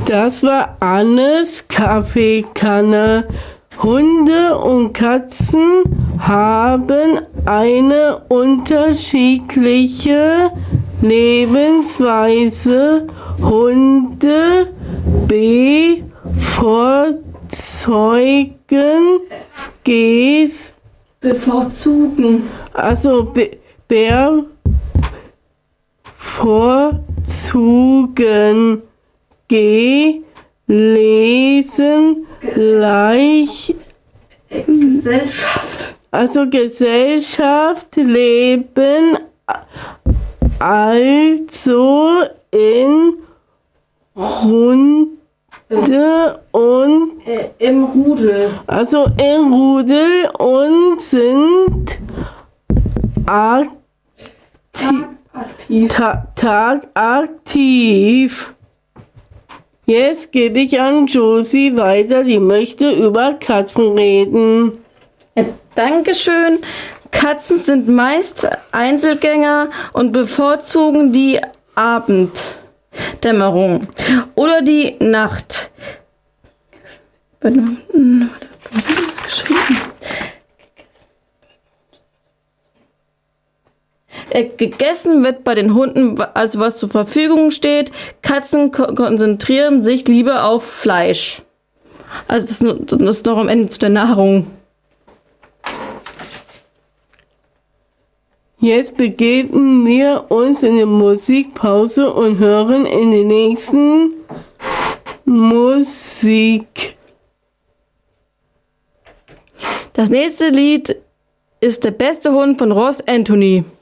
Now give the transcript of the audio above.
Das war Annes Kaffeekanne. Hunde und Katzen haben eine unterschiedliche Lebensweise. Hunde bevorzugen lesen gleich Gesellschaft leben also in Runde und im Rudel. Im Rudel und sind tagaktiv. Jetzt gebe ich an Josie weiter, die möchte über Katzen reden. Ja, Dankeschön. Katzen sind meist Einzelgänger und bevorzugen die Abenddämmerung oder die Nacht. Gegessen wird bei den Hunden, also was zur Verfügung steht. Katzen konzentrieren sich lieber auf Fleisch. Also das ist noch am Ende zu der Nahrung. Jetzt begeben wir uns in die Musikpause und hören in die nächsten Musik. Das nächste Lied ist Der beste Hund von Ross Anthony.